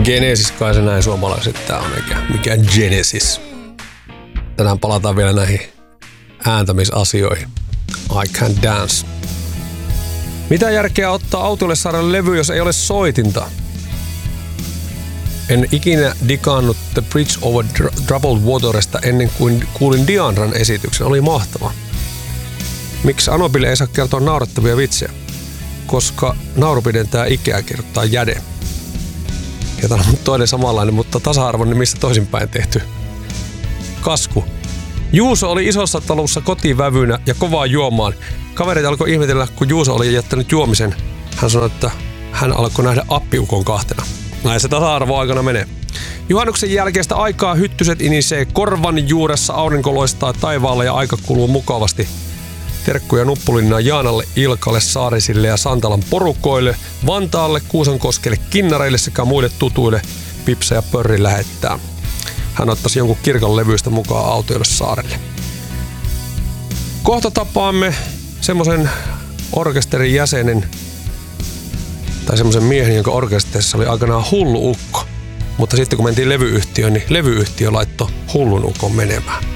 Genesis kai se näin suomalaiset tää on, eikä mikään Genesis. Tänään palataan vielä näihin ääntämisasioihin. I Can Dance. Mitä järkeä ottaa autolle saada levy, jos ei ole soitinta? En ikinä digannut The Bridge Over Troubled Waterista ennen kuin kuulin Diandran esityksen. Oli mahtava. Miksi Anopille ei saa kertoa naurettavia vitsejä? Koska nauru pidentää ikää, kirjoittaa Jäde. Ja täällä on toinen samanlainen, mutta tasa-arvon nimissä toisinpäin tehty. Kasku. Juuso oli isossa talussa kotivävynä ja kovaa juomaan. Kaverit alkoi ihmetellä, kun Juuso oli jättänyt juomisen. Hän sanoi, että hän alkoi nähdä appiukon kahtena. Näin se tasa-arvo aikana menee. Juhannuksen jälkeistä aikaa hyttyset inisee korvan juuressa, aurinko loistaa taivaalla ja aika kuluu mukavasti. Terkkuja Nuppulinnan Jaanalle, Ilkalle, Saarisille ja Santalan porukoille, Vantaalle, Kuusankoskelle, Kinnareille sekä muille tutuille Pipsa ja Pörri lähettää. Hän ottaisi jonkun kirkon levyistä mukaan autoille saarelle. Kohta tapaamme semmoisen orkesterin jäsenen tai semmoisen miehen, jonka orkesterissa oli aikanaan hullu ukko. Mutta sitten kun mentiin levyyhtiöön, niin levyyhtiö laittoi hullun ukon menemään.